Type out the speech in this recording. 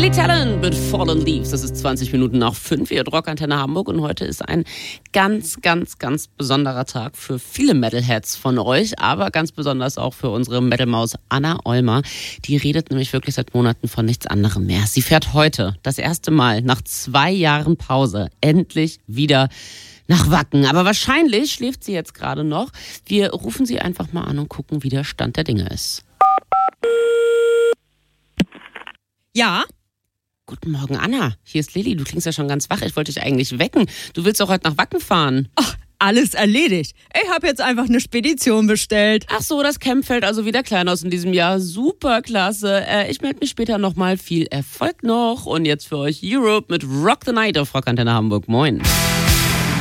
Lily Talent mit Fallen Leaves. Das ist 20 Minuten nach 5. Ihr hört Rockantenne Hamburg und heute ist ein ganz, ganz, ganz besonderer Tag für viele Metalheads von euch, aber ganz besonders auch für unsere Metalmaus Anna Olmer. Die redet nämlich wirklich seit Monaten von nichts anderem mehr. Sie fährt heute das erste Mal nach 2 Jahren Pause endlich wieder nach Wacken. Aber wahrscheinlich schläft sie jetzt gerade noch. Wir rufen sie einfach mal an und gucken, wie der Stand der Dinge ist. Ja? Guten Morgen, Anna. Hier ist Lilly. Du klingst ja schon ganz wach. Ich wollte dich eigentlich wecken. Du willst doch heute nach Wacken fahren. Ach, alles erledigt. Ich habe jetzt einfach eine Spedition bestellt. Ach so, das Camp fällt also wieder klein aus in diesem Jahr. Super klasse. Ich melde mich später nochmal. Viel Erfolg noch. Und jetzt für euch Europe mit Rock the Night auf Rockantenne Hamburg. Moin.